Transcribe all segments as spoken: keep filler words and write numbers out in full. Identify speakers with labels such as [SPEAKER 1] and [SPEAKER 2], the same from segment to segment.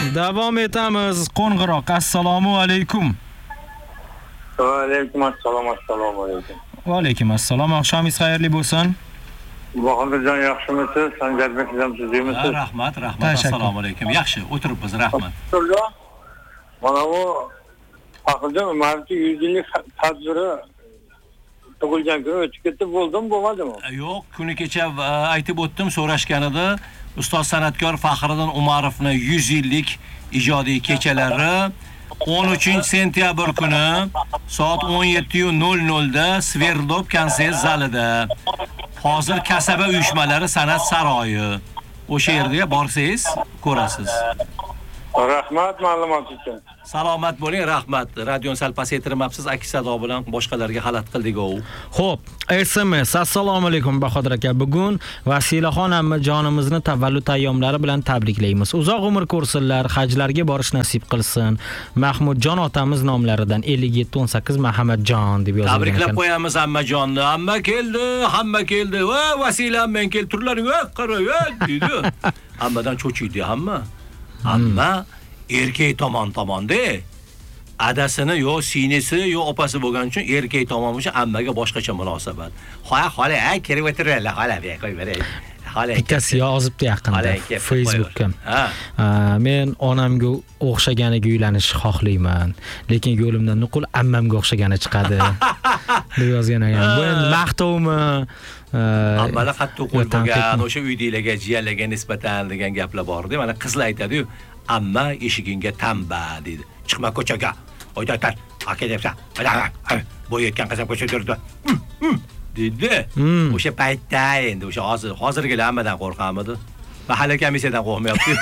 [SPEAKER 1] Davom etamiz. Qo'ng'iroq. Assalomu alaykum.
[SPEAKER 2] Va alaykum assalom, assalomu alaykum.
[SPEAKER 1] Va alaykum assalom. Oqshomingiz xayrli bo'lsin.
[SPEAKER 2] Bahodirjon yaxshimisiz? Sanjarbek ham sizmisiz?
[SPEAKER 3] Rahmat, rahmat. Assalomu alaykum. Yaxshi, o'tiribmiz, rahmat.
[SPEAKER 2] Mana bu Faxrijon Umarovning yuz yillik tadbiri tug'ilgan kuni o'tib ketdi, bo'ldimi, bo'lmadimi?
[SPEAKER 3] Yo'q, kuni kecha aytib o'tdim, so'rashganida ustoz san'atkor Faxriddin Umarovning yuz yillik ijodiy kechalari o'n uchinchi sentyabr kuni soat o'n yetti nol nol da Sverdlov konsert zalida. Hozir kasaba uyushmalari san'at saroyi. O'sha yerga borsangiz ko'rasiz.
[SPEAKER 2] Rahmat ma'lumot uchun.
[SPEAKER 3] Salomat bo'ling, rahmat. Radioni sal pasaytirmabsiz, aks sado bilan boshqalarga xalat qildik-ku.
[SPEAKER 1] Xo'p, S M S. Assalomu alaykum Bahodir aka. Bugun Vasilaxon ammajonimizni tavallud ayyomlari bilan tabriklaymiz. Uzoq umr ko'rsinlar, hajlarga borish nasib qilsin. Mahmudjon otamiz nomlaridan ellik yetti o'n sakkiz Muhammadjon deb yozilgan.
[SPEAKER 3] Tabriklab qo'yamiz ammajonni. Amma keldi, hamma keldi. Va Vasilam men kel turlaring, va qara, va dedi. Ammadan cho'chiydi hamma. Amma erkak tomon tomonda adasini yo sinisi yo opasi bo'lgani uchun erkak tomon uchun ammaga boshqacha munosabat. Xo'ya, xola, ay kirib o'tiringlar, xola, qo'y beray. Xola,
[SPEAKER 1] ikkasi yozibdi yaqinda Facebookka. Men onamga o'xshaganiga uylanishni xohlayman, lekin yo'limdan nuqul ammamga o'xshagani chiqadi deb yozgan ekan. Bu endi maqtovmi?
[SPEAKER 3] Ammalar qattiq qo'l bo'lgan, o'sha uydagilarga, jiyanlarga nisbatan degan gaplar bor-da. Mana qizlar aytadi-yu, amma eshigingga tamba dedi. Chiqma ko'chaga. Oydatar, aka debsan. Bo'y yetgan qasam ko'chada turdi. dedi. O'sha paytda endi o'sha hozir hozirgilar hammadan qo'rqamidi. Mahalla komissiyadan qo'rqmayapti.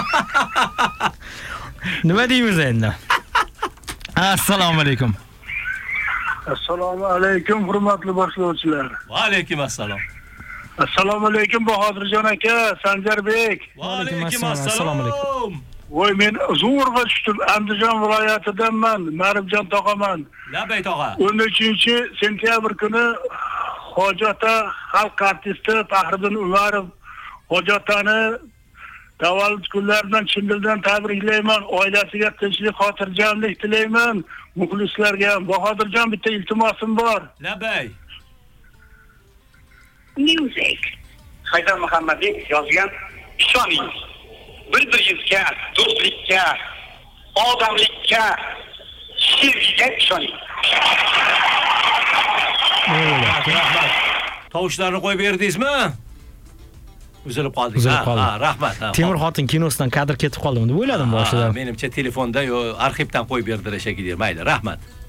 [SPEAKER 1] Nima deymiz endi? Assalomu alaykum.
[SPEAKER 2] Assalomu alaykum hurmatli boshlovchilar.
[SPEAKER 3] Va alaykum assalom.
[SPEAKER 2] Assalomu alaykum Bahodirjon aka, Sanjarbek.
[SPEAKER 3] Va alaykum assalom.
[SPEAKER 2] Voy, men zo'rg'a tushdim. Andijon viloyatidanman, Maribjon tog'aman.
[SPEAKER 3] Labay tog'a.
[SPEAKER 2] o'n uchinchi sentyabr kuni Hojata xalq artisti Faxriddin Umarov Hojatani tavallud kunlaridan chin dildan tabriklayman. Oilasiga tinchlik, xotirjamlik tilayman. Muxlislarga Bahodirjon bitta iltimosim bor.
[SPEAKER 3] Labay.
[SPEAKER 2] Music. Haydar Muhammadov yozgan ishoning. Bir-biringizga, do'stlikka, odamlikka, sevgiga ishoning.
[SPEAKER 3] Tovushlarni qo'yib berdingizmi? Uzilib qoldik. Ha, rahmat.
[SPEAKER 1] Temur xotin kinosidan kadr ketib qoldimi deb o'yladim boshida.
[SPEAKER 3] Menimcha telefonda yo arxivdan qo'yib berdilar shekilli. Mayli, rahmat.